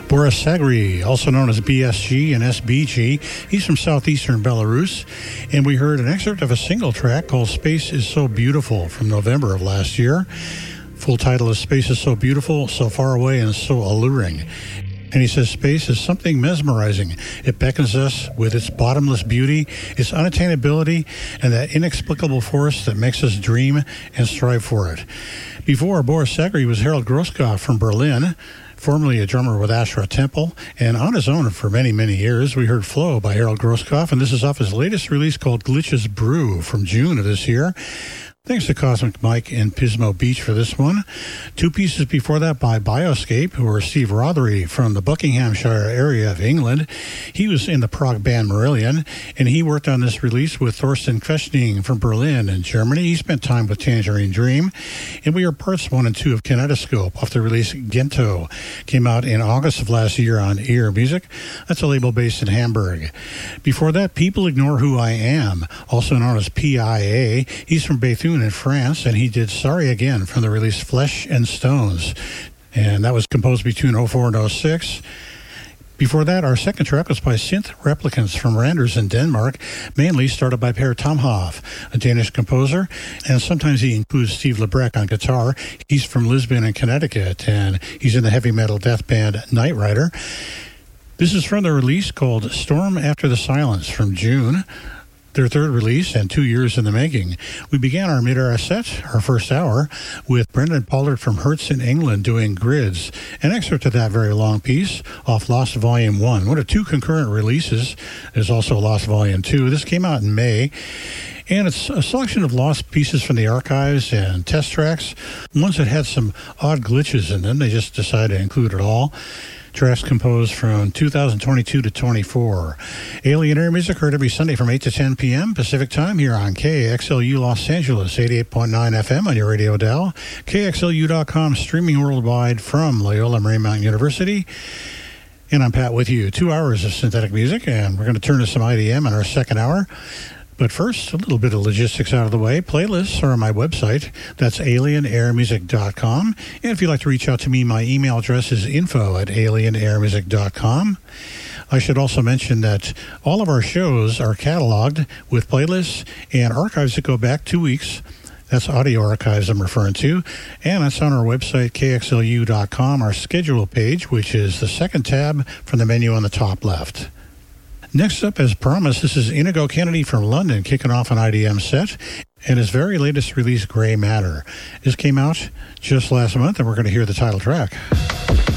Boris Sagri, also known as BSG and SBG. He's from southeastern Belarus. And we heard an excerpt of a single track called Space is So Beautiful from November of last year. Full title is Space is So Beautiful, So Far Away, and So Alluring. And he says space is something mesmerizing. It beckons us with its bottomless beauty, its unattainability, and that inexplicable force that makes us dream and strive for it. Before Boris Sagri was Harold Groskopf from Berlin, formerly a drummer with Ashra Temple, and on his own for many, many years. We heard Flow by Harold Groskopf, and this is off his latest release called Glitches Brew from June of this year. Thanks to Cosmic Mike and Pismo Beach for this one. Two pieces before that by Bioscape, who are Steve Rothery from the Buckinghamshire area of England. He was in the prog band Marillion, and he worked on this release with Thorsten Questing from Berlin and Germany. He spent time with Tangerine Dream. And we are parts 1 and 2 of Kinetoscope off the release Gento. Came out in August of last year on Ear Music. That's a label based in Hamburg. Before that, People Ignore Who I Am, also known as PIA. He's from Bethune in France, and he did Sorry Again from the release Flesh and Stones, and that was composed between 04 and 06. Before that, our second track was by Synth Replicants from Randers in Denmark, mainly started by Per Tomhoff, a Danish composer, and sometimes he includes Steve Lebrecht on guitar. He's from Lisbon in Connecticut, and he's in the heavy metal death band Night Rider. This is from the release called Storm After the Silence from June, their third release and 2 years in the making. We began our mid-hour set, our first hour, with Brendan Pollard from Hertz in England doing Grids, an excerpt of that very long piece off Lost Volume 1. One of 2 concurrent releases. There's also Lost Volume 2. This came out in May, and it's a selection of lost pieces from the archives and test tracks, ones that had some odd glitches in them. They just decided to include it all. Tracks composed from 2022 to 24. Alien Air Music heard every Sunday from 8 to 10 p.m. Pacific Time here on KXLU Los Angeles, 88.9 FM on your radio dial. KXLU.com, streaming worldwide from Loyola Marymount University. And I'm Pat with you. 2 hours of synthetic music, and we're going to turn to some IDM in our second hour. But first, a little bit of logistics out of the way. Playlists are on my website. That's alienairmusic.com. And if you'd like to reach out to me, my email address is info@alienairmusic.com. I should also mention that all of our shows are cataloged with playlists and archives that go back 2 weeks. That's audio archives I'm referring to. And that's on our website, kxlu.com, our schedule page, which is the second tab from the menu on the top left. Next up, as promised, this is Inigo Kennedy from London kicking off an IDM set, and his very latest release, Grey Matter. This came out just last month, and we're going to hear the title track.